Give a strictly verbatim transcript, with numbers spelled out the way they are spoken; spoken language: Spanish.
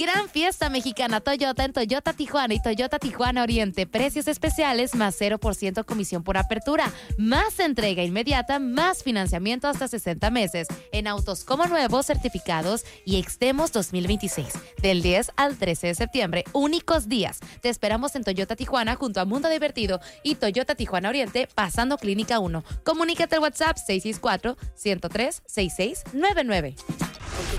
Gran fiesta mexicana Toyota en Toyota Tijuana y Toyota Tijuana Oriente. Precios especiales más cero por ciento comisión por apertura. Más entrega inmediata, más financiamiento hasta sesenta meses. En autos como nuevos, certificados y Extemos dos mil veintiséis. Del diez al trece de septiembre. Únicos días. Te esperamos en Toyota Tijuana junto a Mundo Divertido y Toyota Tijuana Oriente pasando Clínica uno. Comunícate al WhatsApp seis seis cuatro, uno cero tres, seis seis nueve nueve.